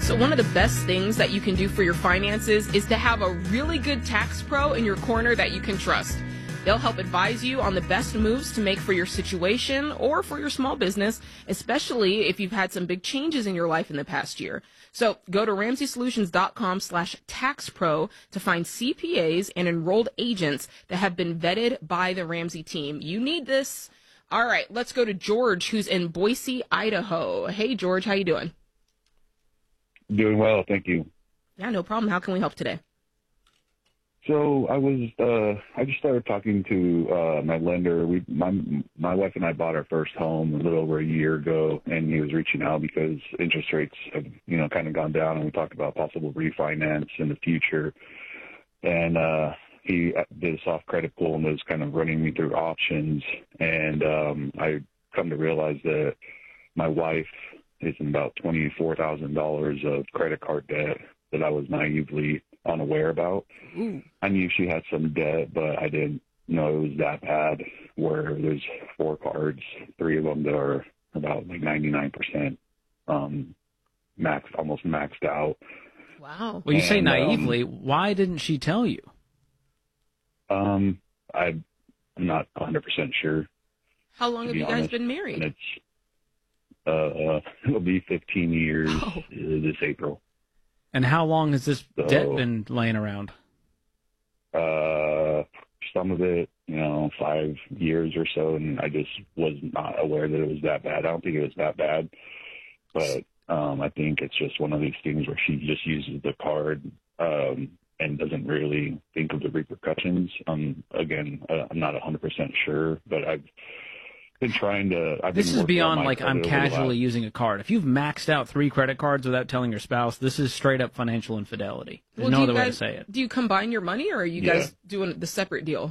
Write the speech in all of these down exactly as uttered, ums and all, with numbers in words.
So one of the best things that you can do for your finances is to have a really good tax pro in your corner that you can trust. They'll help advise you on the best moves to make for your situation or for your small business, especially if you've had some big changes in your life in the past year. So go to ramsey solutions dot com slash tax pro to find C P As and enrolled agents that have been vetted by the Ramsey team. You need this. All right, let's go to George, who's in Boise, Idaho. Hey, George, how you doing? Doing well, thank you. Yeah, no problem. How can we help today? So I was, uh, I just started talking to uh, my lender. We, my, my wife and I bought our first home a little over a year ago, and he was reaching out because interest rates have, you know, kind of gone down, and we talked about possible refinance in the future. And uh, he did a soft credit pull and was kind of running me through options. And um, I come to realize that my wife is in about twenty-four thousand dollars of credit card debt that I was naively unaware about. Ooh. I knew she had some debt, but I didn't know it was that bad, where there's four cards, three of them that are about like ninety-nine percent um, max, almost maxed out. Wow. Well, you say And, naively. um, Why didn't she tell you? Um, I, I'm not one hundred percent sure. How long to have be you guys honest. been And married? it's, uh, it'll be fifteen years Oh. uh, this April. And how long has this So- debt been laying around? Uh, some of it, you know, five years or so, and I just was not aware that it was that bad. I don't think it was that bad, but um, I think it's just one of these things where she just uses the card um, and doesn't really think of the repercussions. Um, again, uh, I'm not one hundred percent sure, but I've been trying to. I've This been is working on beyond my like I'm credit over the casually last- using a card. If you've maxed out three credit cards without telling your spouse, this is straight up financial infidelity. There's Well, no do other you way to guys- say it. Do you combine your money, or are you Yeah. guys doing the separate deal?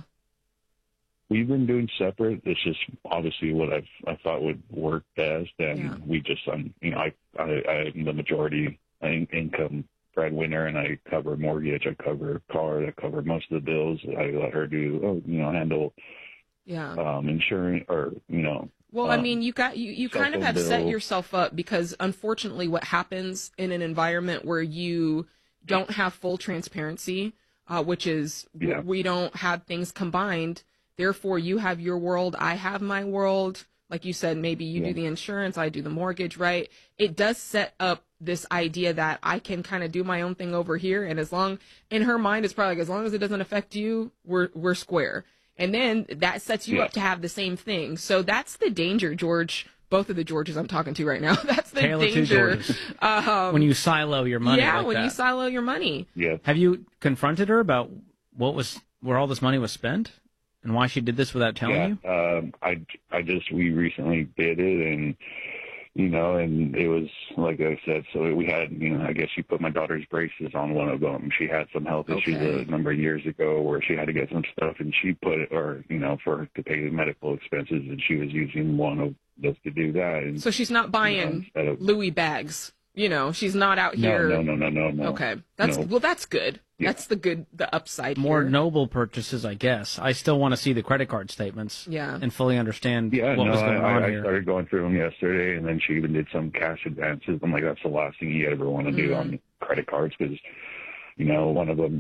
We've been doing separate. It's just obviously what I've, I thought would work best, and Yeah. we just, um, you know, I, I, I'm the majority in- income breadwinner, and I cover mortgage, I cover card, I cover most of the bills. I let her do, oh, you know, handle Yeah. um, insurance, or you know. Well, I um, mean, you got you, you cell kind of phone have set bill. yourself up, because unfortunately what happens in an environment where you don't have full transparency, uh, which is w- Yeah. we don't have things combined. Therefore, you have your world, I have my world. Like you said, maybe you Yeah. do the insurance, I do the mortgage, right? It does set up this idea that I can kind of do my own thing over here. And as long, in her mind, it's probably like, as long as it doesn't affect you, we're, we're square. And then that sets you Yeah. up to have the same thing. So that's the danger, George. Both of the Georges I'm talking to right now. That's the Tale of two danger. Georges. Um, When you silo your money yeah, like when that. you silo your money. Yeah. Have you confronted her about what was where all this money was spent and why she did this without telling Yeah, you? um, I, I just, we recently did it, and, you know, and it was, like I said, so we had, you know, I guess she put my daughter's braces on one of them. She had some health issues Okay. a number of years ago where she had to get some stuff, and she put it, or, you know, for her to pay the medical expenses, and she was using one of those to do that. And, So she's not buying you know, instead of, Louis bags. You know, she's not out no, here. no, no, no, no, no. Okay. That's No. well that's good. Yeah. That's the good the upside More here. noble purchases, I guess. I still want to see the credit card statements Yeah. and fully understand Yeah, what no, was going I, on I here. started going through them yesterday, and then she even did some cash advances. I'm like, that's the last thing you ever want to do Mhm. on credit cards, because, you know, one of them